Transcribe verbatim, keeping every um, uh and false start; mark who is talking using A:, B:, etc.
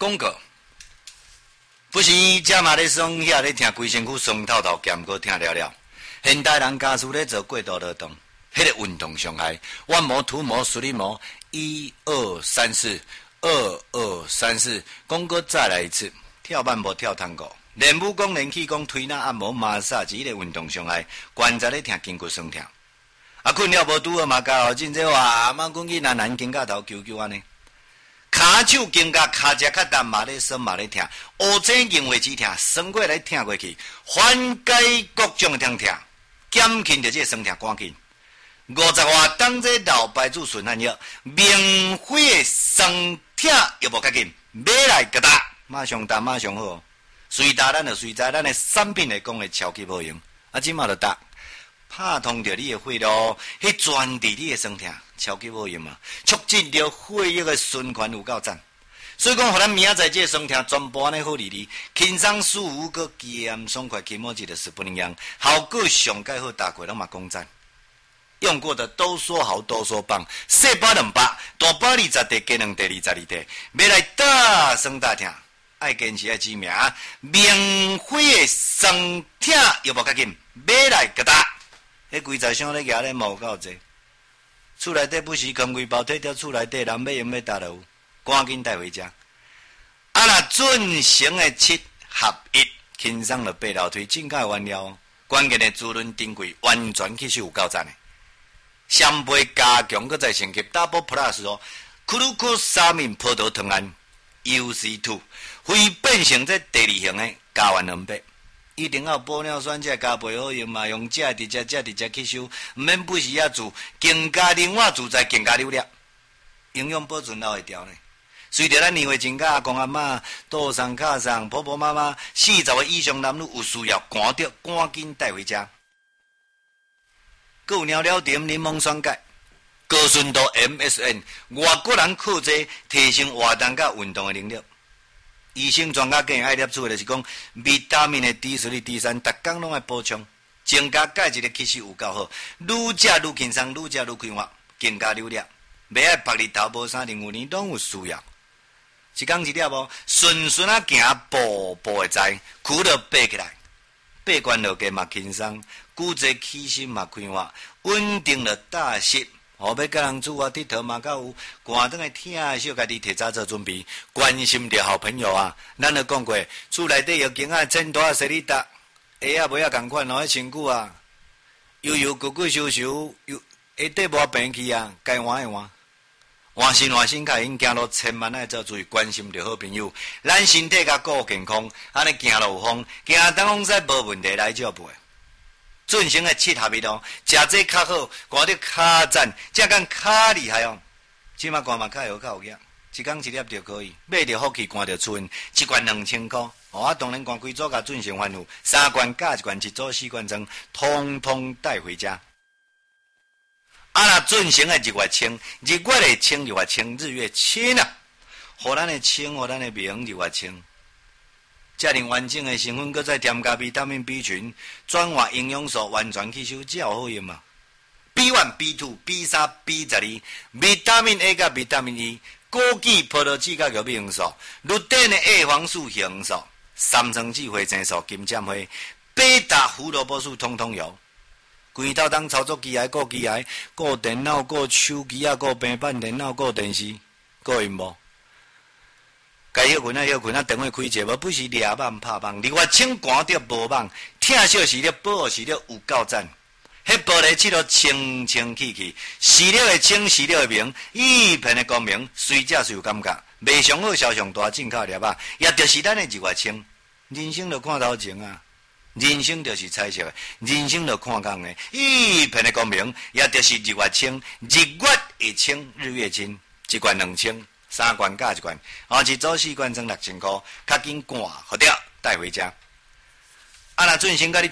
A: 广告，不是这嘛咧爽遐咧听规身躯酸透透，咸个听了了。现代人家属咧做过度劳动，迄、那个运动伤害，弯膜、涂膜、水力膜，一二三四，二二三四，广告再来一次，跳慢步、跳探戈，练武功、练气功、推拿、按摩、马杀，一个运动伤害，关节咧听筋骨酸痛。啊，困了无拄好嘛，加好真这话，莫讲去难难肩胛头揪揪安尼。骹手肩胛骹只较淡嘛咧酸嘛咧疼，乌井硬位置疼，酸过来疼过去，缓解各种疼痛，减轻着这酸痛赶紧。五十外当这老白子顺汗药，免费的酸痛药无较紧，买来个打，马上打马上好。随打咱就随知咱的产品来讲的超级好用，啊，即马就打。拍通着你的血路，迄专治你的酸痛，超级好用嘛！促进着血液的循环有够赞。所以讲，互咱明仔载这酸痛全部安尼好利利，轻松舒服个咸爽快，起毛剂的食不一样，效果上介好，大家拢嘛讲赞。用过的都说好，都说棒，细包两百，大包二十地，加两地二十二地，买来大酸大痛，爱坚持爱知名，免费的酸痛又无较紧，买来个打。迄规在箱咧夹咧毛够济，厝内底不时空规包，摕到厝内底，人要用要达就有，赶紧带回家。啊，若准成的七合一，轻松了八楼梯，正解原料，关键的滋润珍贵，完全其实有够赞的。双倍加强，搁再升级 Double Plus 哦，库鲁库三面葡萄糖胺 U C 二，会变成这第二型的加完两倍。一定要玻尿酸才加倍好用嘛，用这直接这直接吸收，唔免不时啊做，更加另外自在，更加流量，营养保存老会调呢。随着咱年岁增加，阿公阿嬷、倒上卡上、婆婆妈妈，四十岁以上男女有需要，赶着赶紧带回家。有鸟了点柠檬酸钙、高纯度 M S N， 外国人靠这提升活动甲运动的能力。医生专家建议爱摄取的就是讲，维他命的 D 四、D 三，逐工拢爱补充，增加钙质的吸收有够好，愈食愈轻松，愈食愈快活，更加流量。袂爱白日头无三零五年拢有需要。一工一粒无，顺顺啊行，步步会知，苦了爬起来，爬关落家嘛轻松，骨质起心嘛开活，稳定了大息。后要甲人煮啊佚佗嘛，较有寒顿的听小家己提早做准备，关心着好朋友啊。咱都讲过，厝内底要经啊真大势力达，下啊尾啊共款哦，迄身躯啊，悠悠骨骨收收，又下底无病去啊，该换的换，换身换身，甲因行路千万爱做注意，关心着好朋友，咱身体甲顾健康，安尼行路有风，行当拢使无问题来照顾。准成的七合一哦，食这较好，看着较赞，这讲较厉害哦。即马看嘛较有较有影，一工一粒就可以，买着福气，看着春，一罐两千块。哦，啊，当然看几组甲准成欢呼，三罐加一罐，一组四罐装，通通带回家。啊，那准成的日月清，日月的清，日月清，日月清啊，互咱的清，互咱的名，日月清。遮尔完整的成分，搁再添加维他命 B 群，转化营养素，完全吸收，才有好用嘛。B 一、B 二、B 三、B 十二，维他命 A 甲维他命 E， 枸杞、葡萄籽甲玉米黄素，绿碘的 A 黄素、叶黄素，三层子花青素、金针花，贝塔胡萝卜素，通通有。规套当操作机械、顾机械、顾电脑、顾手机啊、顾平板电脑、顾电视、顾荧幕。该休困啊，休困啊，电话开者无，不是掠网拍网，日月清寒着无网，疼惜时了，保护时了，有够赞。迄玻璃漆都清清气气，视了的清，视了的明，一片的光明，随食随有感觉，卖上好，销上大，进口掠啊，也就是咱的日月清。人生就看头前啊，人生就是彩色的，人生就看工的，一片的光明，也就是日月清，日月一清，日月清，一罐两清。三罐加一罐，啊，一组四罐装六千块，较紧赶，好掉带回家。啊，那准先甲你。